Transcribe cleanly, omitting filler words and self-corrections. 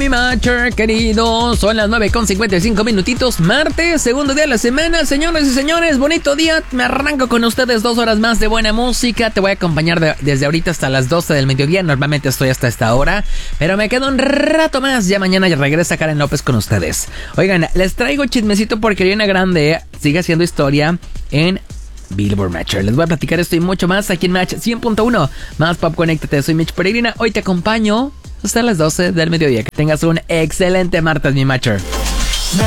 mi matcher querido. Son las 9:55 minutitos. Martes, segundo día de la semana. Señores y señores, bonito día. Me arranco con ustedes 2 horas más de buena música. Te voy a acompañar desde ahorita hasta las 12 del mediodía. Normalmente estoy hasta esta hora, pero me quedo un rato más. Ya mañana regresa Karen López con ustedes. Oigan, les traigo chismecito porque Ariana Grande sigue haciendo historia en Billboard Matcher. Les voy a platicar esto y mucho más aquí en Match 100.1. Más Pop, conéctate. Soy Mitch Peregrina. Hoy te acompaño hasta las 12 del mediodía. Que tengas un excelente martes, mi Matcher.